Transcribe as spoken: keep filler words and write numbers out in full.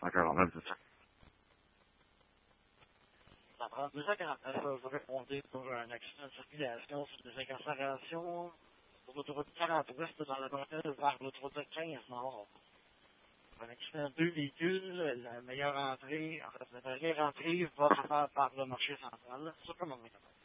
cent quarante-neuf, c'est ça. Ça prend deux cent quarante-neuf, vous répondez pour un accident de circulation sur des incarcérations sur l'autoroute quarante-ouest dans la bretelle vers l'autoroute quinze nord. Un accident de deux véhicules, la meilleure entrée, en fait, la meilleure entrée va se faire par le marché central. Ça, comment on est capable?